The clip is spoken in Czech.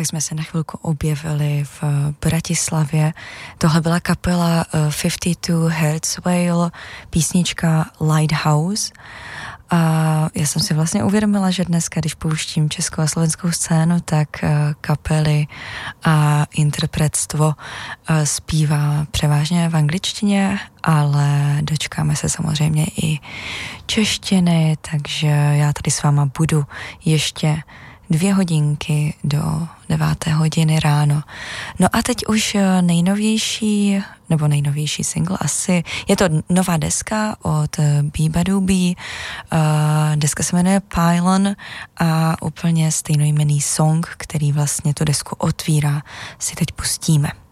tak jsme se na chvilku objevili v Bratislavě. Tohle byla kapela 52 Hertz Whale, písnička Lighthouse. A já jsem si vlastně uvědomila, že dneska, když pouštím českou a slovenskou scénu, tak kapely a interpretstvo zpívá převážně v angličtině, ale dočkáme se samozřejmě i češtiny, takže já tady s váma budu ještě 2 hodinky do 9. hodiny ráno. No a teď už nejnovější single asi, je to nová deska od Beabadoobee, deska se jmenuje Pylon a úplně stejnojmenný song, který vlastně tu desku otvírá, si teď pustíme.